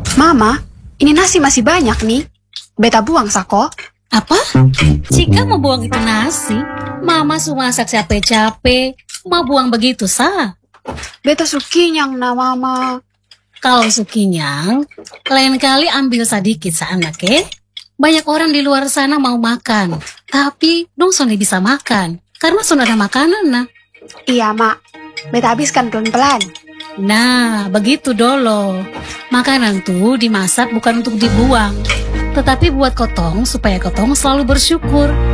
Mama, ini nasi masih banyak nih. Beta buang, Sako. Apa? Jika mau buang itu nasi, Mama sudah masak capek-capek, mau buang begitu sah. Beta sukinyang na, Mama. Kalau sukinyang, lain kali ambil sedikit anak, Banyak orang di luar sana mau makan, tapi dong sudah bisa makan, karena sudah ada makanan, nah. Iya, Mak. Beta habiskan pelan-pelan. Nah, begitu dolo. Makanan tuh dimasak bukan untuk dibuang, tetapi buat kotong supaya kotong selalu bersyukur.